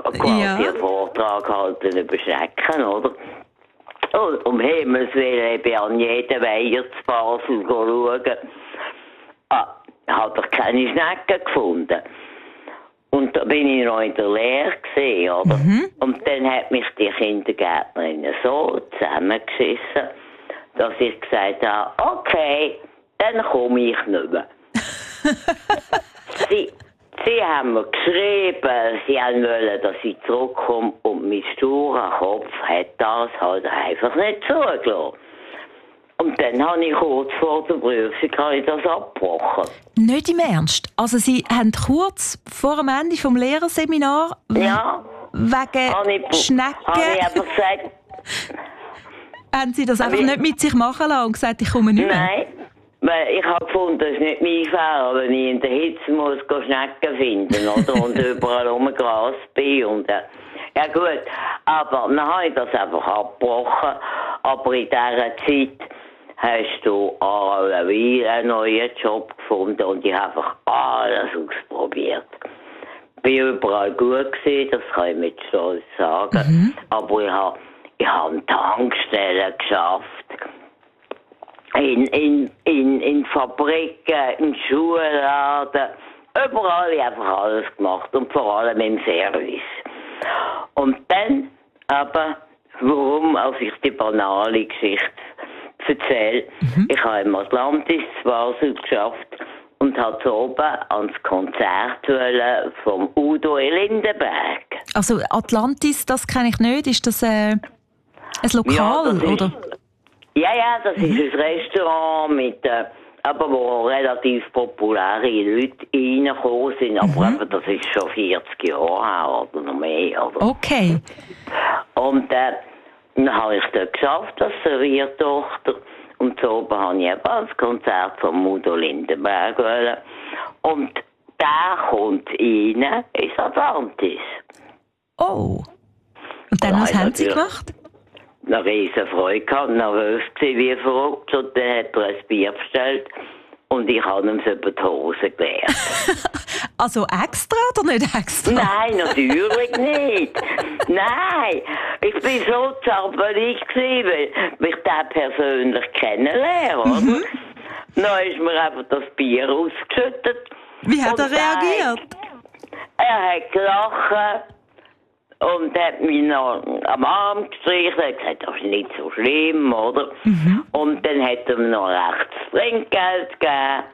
quasi einen Vortrag halten über Schnecken, oder? Und um Himmels Willen, ich bin an jeden Weiher zu Basel schauen. Habe ich keine Schnecken gefunden. Und da bin ich noch in der Lehre gewesen, oder? Und dann hat mich die Kindergärtnerin so zusammengeschissen, dass ich gesagt habe, okay, dann komme ich nicht mehr. Sie haben mir geschrieben, sie wollen, dass ich zurückkomme und mein sturer Kopf hat das halt einfach nicht zugelassen. Und dann habe ich kurz vor der Prüfung das abgebrochen. Nicht im Ernst? Also Sie haben kurz vor dem Ende des Lehrerseminars wegen Schnecken... Habe ich einfach gesagt... Haben Sie das einfach nicht mit sich machen lassen und gesagt, ich komme nicht mehr? Nein, weil ich habe gefunden, das ist nicht mein Fall, wenn ich in der Hitze muss Schnecken finden oder? Und überall Gras bin. Und, ja gut, aber dann habe ich das einfach abgebrochen. Aber in dieser Zeit hast du einen neuen Job gefunden und ich habe einfach alles ausprobiert. Ich bin überall gut gewesen, das kann ich mit Stolz sagen. Aber ich habe Tankstellen geschafft. In Fabriken, in Schulladen, überall habe ich einfach alles gemacht und vor allem im Service. Und dann aber, warum, als ich die banale Geschichte erzähle, ich habe im Atlantis zu Basel geschafft und habe oben ans Konzert vom Udo Lindenberg. Also Atlantis, das kenne ich nicht, ist das ein Lokal, ja, oder? Ja, das ist ein Restaurant aber wo relativ populäre Leute reingekommen sind. Aber eben, das ist schon 40 Jahre her oder noch mehr. Oder? Okay. Und dann habe ich dort geschafft als Serviertochter. Und so oben habe ich eben das Konzert von Udo Lindenberg wollen. Und der kommt rein ins Atlantis. Oh. Und dann, was haben Sie gemacht? Eine riesen Freude gehabt, nervös gewesen, wie verrückt. Und dann hat er ein Bier bestellt und ich habe ihm über die Hose geleert. Also extra oder nicht extra? Nein, natürlich nicht. Nein, ich bin so zappelig gewesen, weil ich den persönlich kennenlerne, oder? Dann ist mir einfach das Bier ausgeschüttet. Wie hat er reagiert? Er hat gelacht. Und hat mich noch am Arm gestrichen, hat gesagt, das ist nicht so schlimm, oder? Und dann hat er mir noch recht Trinkgeld gegeben.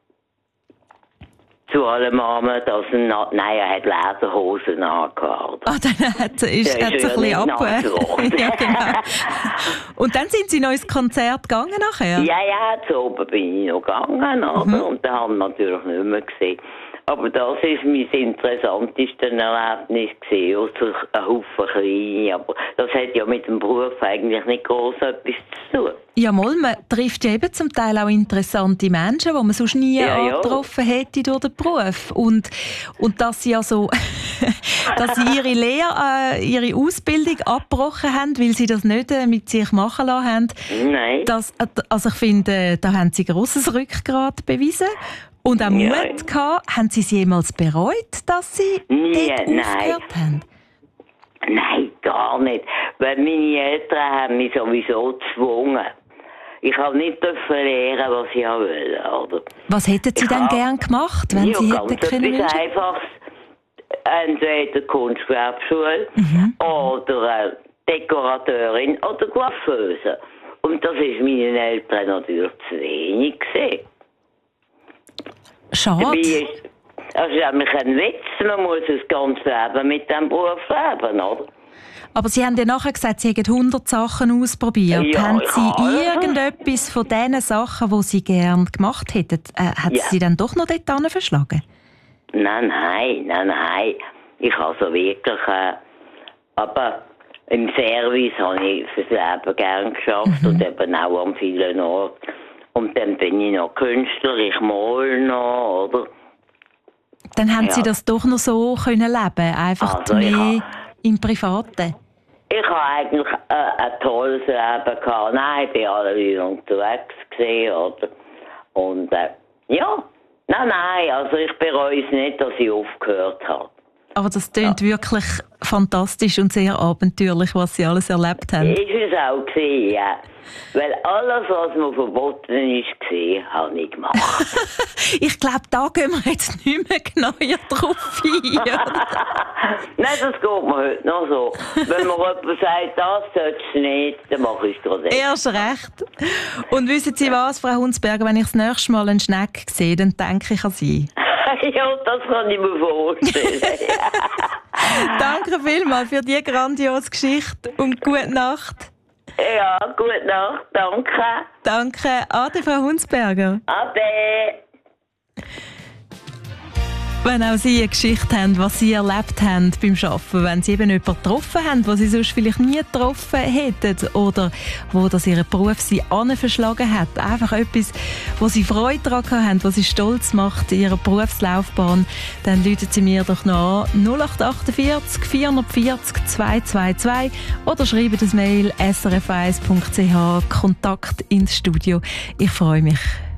Zu allem Armen, dass er hat Lederhosen angehabt. Dann hat es ein bisschen ab. Ja, genau. Und dann sind Sie noch ins Konzert gegangen nachher? Ja, zu oben bin ich noch gegangen, oder? Und dann haben wir natürlich nicht mehr gesehen. Aber das ist mein interessantestes Erlebnis gewesen, also ein Haufen kleine, aber das hat ja mit dem Beruf eigentlich nicht gross etwas zu tun. Ja, mal, man trifft ja eben zum Teil auch interessante Menschen, die man sonst nie angetroffen hätte durch den Beruf. Und dass Sie also, dass Sie Ihre Ausbildung abgebrochen haben, weil Sie das nicht mit sich machen lassen haben. Nein. Also ich finde, da haben Sie grosses Rückgrat bewiesen. Und auch Mut gehabt. Haben Sie es jemals bereut, dass Sie dort aufgehört haben? Nein, gar nicht. Weil meine Eltern haben mich sowieso gezwungen. Ich habe nicht lernen, was ich wollte. Oder? Was hätten Sie denn gern gemacht, wenn Sie hätten können? Etwas Einfaches. Entweder Kunstgewerbeschule oder Dekorateurin oder Coiffeuse. Und das ist meinen Eltern natürlich zu wenig gewesen. Schade. Also ist nämlich ein Witz, man muss das ganze Leben mit diesem Beruf leben, oder? Aber Sie haben ja nachher gesagt, Sie hätten 100 Sachen ausprobiert. Ja, haben Sie irgendetwas von diesen Sachen, die Sie gerne gemacht hätten, hat Sie dann doch noch dort verschlagen? Nein. Ich habe so wirklich... aber im Service habe ich fürs Leben gerne geschafft und eben auch an vielen Orten. Und dann bin ich noch Künstler, ich male noch, oder? Dann haben Sie das doch noch so können leben, einfach also mehr im Privaten? Ich habe eigentlich ein tolles Leben gehabt. Nein, ich war alle Leute unterwegs gewesen, oder? Und nein, also ich bereue es nicht, dass ich aufgehört habe. Aber das klingt wirklich fantastisch und sehr abenteuerlich, was Sie alles erlebt haben. Ist es auch gesehen, ja. Weil alles, was mir verboten ist, habe ich gemacht. Ich glaube, da gehen wir jetzt nicht mehr genauer drauf ein. Nein, das geht mir heute noch so. Wenn mir jemand sagt, das sollst du nicht, dann mache ich es trotzdem. Erst recht. Und wissen Sie was, Frau Hunsberger, wenn ich das nächste Mal einen Schneck sehe, dann denke ich an Sie. Ja, das kann ich mir vorstellen. Danke vielmals für diese grandiose Geschichte und gute Nacht. Ja, gute Nacht, danke. Danke. Ade, Frau Hunsberger. Ade. Wenn auch Sie eine Geschichte haben, was Sie erlebt haben beim Arbeiten, wenn Sie eben jemanden getroffen haben, den Sie sonst vielleicht nie getroffen hätten oder wo das Ihr Beruf Sie verschlagen hat, einfach etwas, wo Sie Freude daran haben, was Sie stolz macht in Ihrer Berufslaufbahn, dann rufen Sie mir doch noch an 0848 440 222 oder schreiben das Mail srf1.ch Kontakt ins Studio. Ich freue mich.